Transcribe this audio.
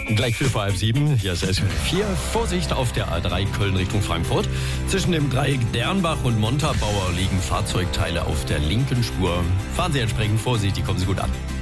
Gleich 6:45, hier ist S4. Vorsicht auf der A3 Köln Richtung Frankfurt. Zwischen dem Dreieck Dernbach und Montabaur liegen Fahrzeugteile auf der linken Spur. Fahren Sie entsprechend vorsichtig, kommen Sie gut an.